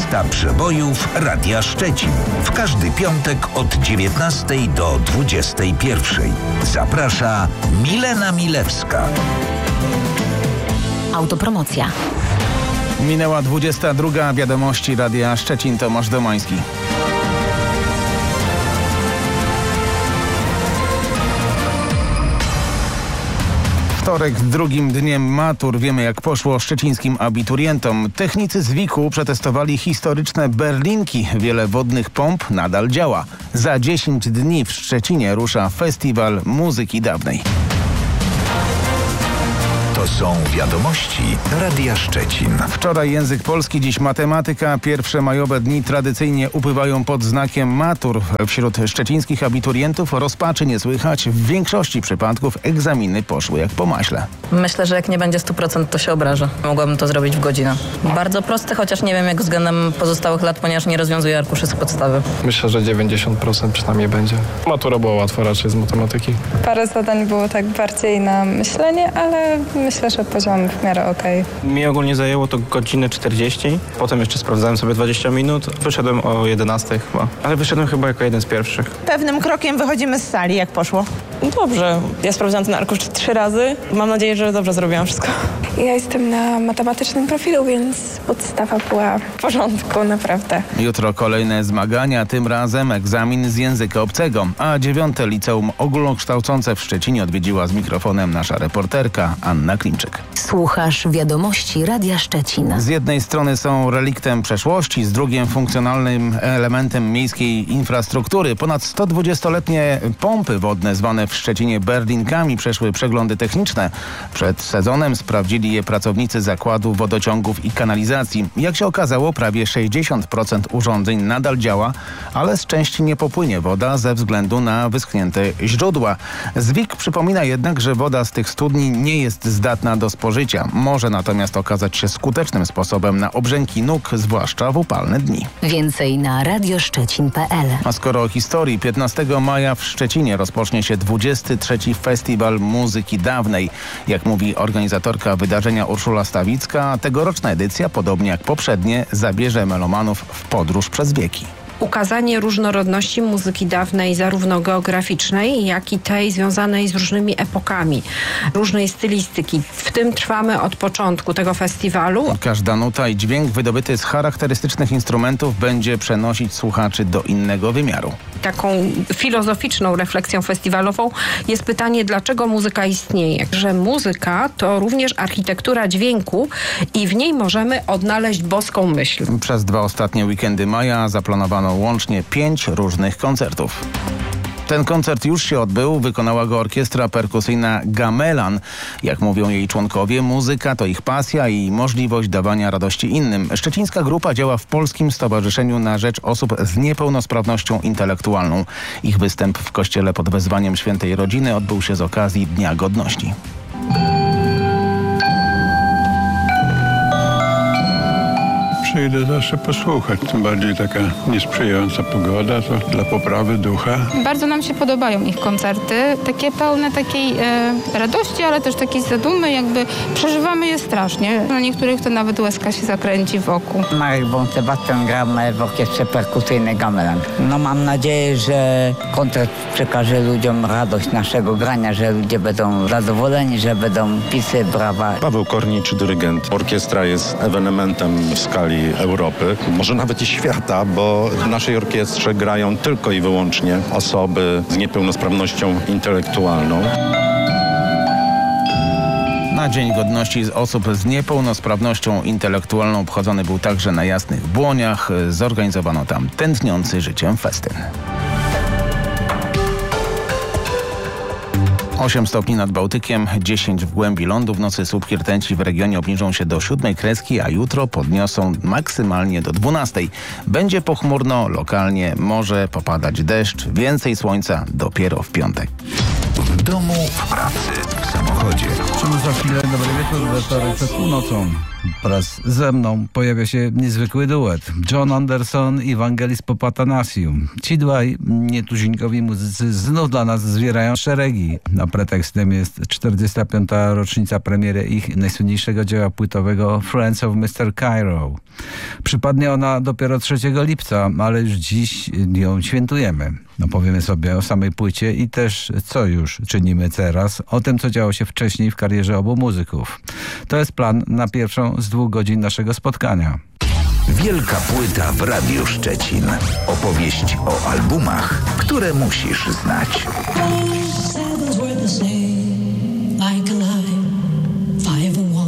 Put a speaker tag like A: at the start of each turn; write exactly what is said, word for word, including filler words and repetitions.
A: Lista przebojów Radia Szczecin. W każdy piątek od dziewiętnastej do dwudziestej pierwszej. Zaprasza Milena Milewska.
B: Autopromocja.
C: Minęła dwudziesta druga. Wiadomości Radia Szczecin. Tomasz Domański. Wtorek drugim dniem matur. Wiemy, jak poszło szczecińskim abiturientom. Technicy z wiku przetestowali historyczne berlinki. Wiele wodnych pomp nadal działa. Za dziesięć dni w Szczecinie rusza Festiwal Muzyki Dawnej.
A: To są wiadomości Radia Szczecin.
C: Wczoraj język polski, dziś matematyka. Pierwsze majowe dni tradycyjnie upływają pod znakiem matur. Wśród szczecińskich abiturientów rozpaczy nie słychać. W większości przypadków egzaminy poszły jak po maśle.
D: Myślę, że jak nie będzie stu procent, to się obrażę. Mogłabym to zrobić w godzinę. Bardzo proste, chociaż nie wiem jak względem pozostałych lat, ponieważ nie rozwiązuję arkuszy z podstawy.
E: Myślę, że dziewięćdziesiąt procent przynajmniej będzie. Matura była łatwa raczej z matematyki.
F: Parę zadań było tak bardziej na myślenie, ale myślę, że poziom w miarę okej.
G: Mi ogólnie zajęło to godzinę czterdzieści. Potem jeszcze sprawdzałem sobie dwadzieścia minut. Wyszedłem o jedenastej chyba. Ale wyszedłem chyba jako jeden z pierwszych.
H: Pewnym krokiem wychodzimy z sali. Jak poszło?
I: Dobrze. Ja sprawdzałam ten arkusz trzy razy. Mam nadzieję, że dobrze zrobiłam wszystko.
F: Ja jestem na matematycznym profilu, więc podstawa była w porządku, naprawdę.
C: Jutro kolejne zmagania, tym razem egzamin z języka obcego. A dziewiąte liceum ogólnokształcące w Szczecinie odwiedziła z mikrofonem nasza reporterka Anna Klimczyk.
B: Słuchasz wiadomości Radia Szczecin.
C: Z jednej strony są reliktem przeszłości, z drugiej funkcjonalnym elementem miejskiej infrastruktury. Ponad sto dwudziestoletnie pompy wodne zwane w Szczecinie berlinkami przeszły przeglądy techniczne. Przed sezonem sprawdzili je pracownicy Zakładu Wodociągów i Kanalizacji. Jak się okazało, prawie sześćdziesiąt procent urządzeń nadal działa, ale z części nie popłynie woda ze względu na wyschnięte źródła. ZWIK przypomina jednak, że woda z tych studni nie jest zdatna do spożycia. Może natomiast okazać się skutecznym sposobem na obrzęki nóg, zwłaszcza w upalne dni.
B: Więcej na radioszczecin kropka pe el.
C: A skoro o historii, piętnastego maja w Szczecinie rozpocznie się dwudziesty trzeci Festiwal Muzyki Dawnej. Jak mówi organizatorka wydarzenia Urszula Stawicka, tegoroczna edycja, podobnie jak poprzednie, zabierze melomanów w podróż przez wieki.
J: Ukazanie różnorodności muzyki dawnej, zarówno geograficznej, jak i tej związanej z różnymi epokami, różnej stylistyki. W tym trwamy od początku tego festiwalu.
C: Każda nuta i dźwięk wydobyty z charakterystycznych instrumentów będzie przenosić słuchaczy do innego wymiaru.
J: Taką filozoficzną refleksją festiwalową jest pytanie, dlaczego muzyka istnieje. Że muzyka to również architektura dźwięku i w niej możemy odnaleźć boską myśl.
C: Przez dwa ostatnie weekendy maja zaplanowano łącznie pięć różnych koncertów. Ten koncert już się odbył, wykonała go orkiestra perkusyjna Gamelan. Jak mówią jej członkowie, muzyka to ich pasja i możliwość dawania radości innym. Szczecińska grupa działa w Polskim Stowarzyszeniu na Rzecz Osób z Niepełnosprawnością Intelektualną. Ich występ w kościele pod wezwaniem Świętej Rodziny odbył się z okazji Dnia Godności.
K: Przyjdę zawsze posłuchać, tym bardziej taka niesprzyjająca pogoda, to dla poprawy ducha.
L: Bardzo nam się podobają ich koncerty, takie pełne takiej e, radości, ale też takiej zadumy, jakby przeżywamy je strasznie. Na niektórych to nawet łezka się zakręci wokół.
M: Marek Sebastian gramy w orkiestrze perkusyjnej Gamelan. No mam nadzieję, że koncert przekaże ludziom radość naszego grania, że ludzie będą zadowoleni, że będą pisy, brawa.
N: Paweł Kornicz, dyrygent. Orkiestra jest ewenementem w skali Europy, może nawet i świata, bo w naszej orkiestrze grają tylko i wyłącznie osoby z niepełnosprawnością intelektualną.
C: Na Dzień Godności z osób z niepełnosprawnością intelektualną obchodzony był także na Jasnych Błoniach. Zorganizowano tam tętniący życiem festyn. osiem stopni nad Bałtykiem, dziesięć w głębi lądu. W nocy słupki rtęci w regionie obniżą się do siódmej kreski, a jutro podniosą maksymalnie do dwunastej. Będzie pochmurno, lokalnie może popadać deszcz, więcej słońca dopiero w piątek.
A: W domu, w pracy, w samochodzie.
O: Przemysł za chwilę, dobry wieczór, we wtorek przed północą. Wraz ze mną pojawia się niezwykły duet. John Anderson i Vangelis Papatanasiou. Ci dwaj nietuzinkowi muzycy znów dla nas zwierają szeregi. A pretekstem jest czterdziesta piąta rocznica premiery ich najsłynniejszego dzieła płytowego Friends of mister Cairo. Przypadnie ona dopiero trzeciego lipca, ale już dziś ją świętujemy. No powiemy sobie o samej płycie i też co już czynimy teraz, o tym co działo się wcześniej w karierze obu muzyków. To jest plan na pierwszą z dwóch godzin naszego spotkania.
A: Wielka płyta w Radiu Szczecin. Opowieść o albumach, które musisz znać.
P: Like a